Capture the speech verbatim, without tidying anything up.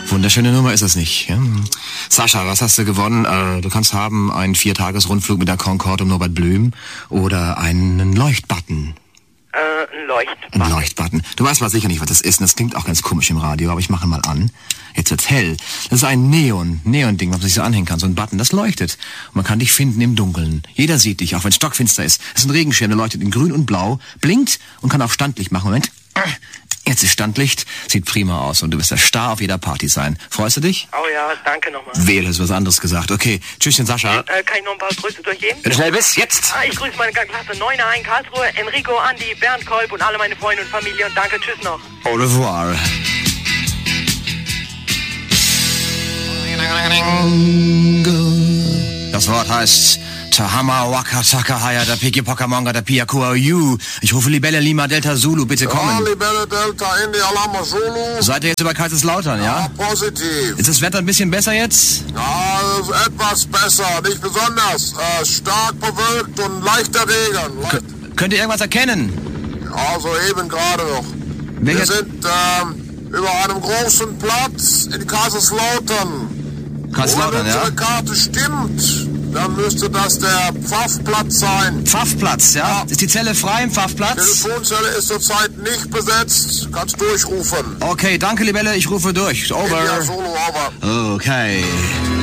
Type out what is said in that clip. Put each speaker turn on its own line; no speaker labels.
Wunderschöne Nummer ist es nicht. Ja? Sascha, was hast du gewonnen? Äh, du kannst haben einen Viertages-Rundflug mit der Concorde um Norbert Blüm oder einen Leuchtbutton.
Äh, ein Leuchtbutton.
Ein Leuchtbutton. Du weißt mal sicher nicht, was das ist. Und das klingt auch ganz komisch im Radio, aber ich mache mal an. Jetzt wird's hell. Das ist ein Neon, Neon-Ding, was man sich so anhängen kann. So ein Button, das leuchtet. Und man kann dich finden im Dunkeln. Jeder sieht dich, auch wenn es stockfinster ist. Das ist ein Regenschirm, der leuchtet in grün und blau, blinkt und kann auch Standlicht machen. Moment. Jetzt ist Standlicht, sieht prima aus und du wirst der Star auf jeder Party sein. Freust du dich?
Oh ja, danke nochmal.
Wehe, das ist was anderes gesagt. Okay, tschüsschen, Sascha.
Äh, kann ich noch ein paar Grüße durchgeben?
Wenn du schnell bist, jetzt.
Ah, ich grüße meine Klasse neun A in Karlsruhe, Enrico, Andi, Bernd Kolb und alle meine Freunde und Familie und danke, tschüss noch.
Au revoir. Das Wort heißt Tahama Waka Taka Haya da Piki Pokamonga da Pia Kua Yu. Ich rufe Libelle Lima Delta Zulu, bitte kommen.
Ja, Libelle Delta India Lama Zulu.
Seid ihr jetzt über Kaiserslautern, ja?
Ja, positiv.
Ist das Wetter ein bisschen besser jetzt?
Ja, etwas besser, nicht besonders. Äh, stark bewölkt und leichter Regen. Leicht...
Könnt ihr irgendwas erkennen?
Ja, soeben gerade noch.
Welcher...
Wir sind ähm, über einem großen Platz in Kaiserslautern.
Kaiserslautern, ja?
Wenn unsere Karte stimmt, dann müsste das der Pfaffplatz sein.
Pfaffplatz, ja? ja? Ist die Zelle frei im Pfaffplatz?
Die Telefonzelle ist zurzeit nicht besetzt. Kannst durchrufen.
Okay, danke, Libelle, ich rufe durch. Over.
Ja, Solo, over.
Okay.